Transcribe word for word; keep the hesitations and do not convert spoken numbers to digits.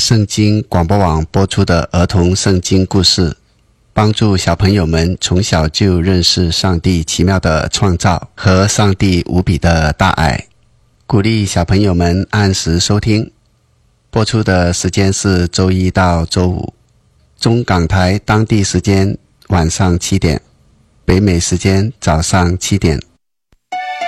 圣经广播网播出的儿童圣经故事，帮助小朋友们从小就认识上帝奇妙的创造和上帝无比的大爱，鼓励小朋友们按时收听。播出的时间是周一到周五，中港台当地时间晚上七点，北美时间早上七点。